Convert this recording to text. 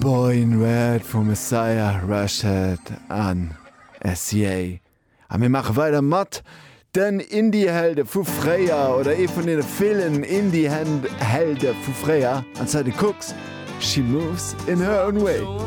Boy in Red vom Messiah Rashad an SCA. A mir mach weiter mat, den Indie-Helde vu Freya oder von den vielen Indie-Helde vu Freya an Seite Cooks. She moves in her own way.